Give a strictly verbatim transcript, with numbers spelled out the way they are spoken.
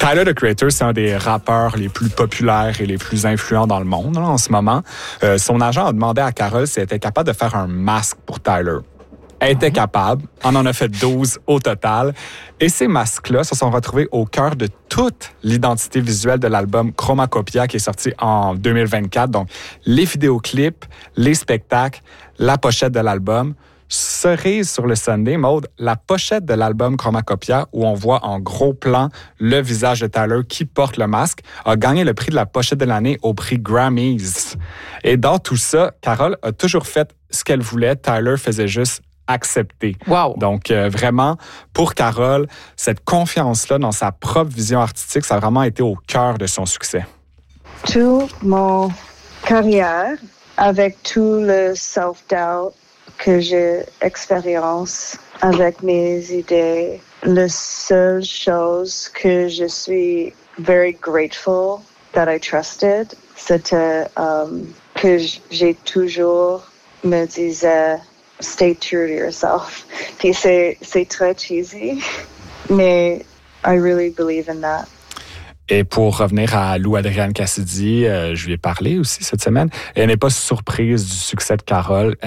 Tyler, the Creator, c'est un des rappeurs les plus populaires et les plus influents dans le monde là, en ce moment. Euh, son agent a demandé à Carole si elle était capable de faire un masque pour Tyler. Elle était capable. On en a fait douze au total. Et ces masques-là se sont retrouvés au cœur de toute l'identité visuelle de l'album Chromacopia qui est sorti en deux mille vingt-quatre. Donc, les vidéoclips, les spectacles, la pochette de l'album. Cerise sur le Sunday, Maude, la pochette de l'album Chromacopia, où on voit en gros plan le visage de Tyler qui porte le masque, a gagné le prix de la pochette de l'année au prix Grammys. Et dans tout ça, Carole a toujours fait ce qu'elle voulait. Tyler faisait juste accepté. Wow. Donc, euh, vraiment, pour Carole, cette confiance-là dans sa propre vision artistique, ça a vraiment été au cœur de son succès. Toute mon carrière, avec tout le self-doubt que j'ai expérience avec mes idées, la seule chose que je suis very grateful that I trusted, c'était um, que j'ai toujours me disais stay true to yourself. Puis c'est, c'est très cheesy, mais I really believe in that. Et pour revenir à Lou Adrienne Cassidy, euh, je lui ai parlé aussi cette semaine. Elle n'est pas surprise du succès de Carole.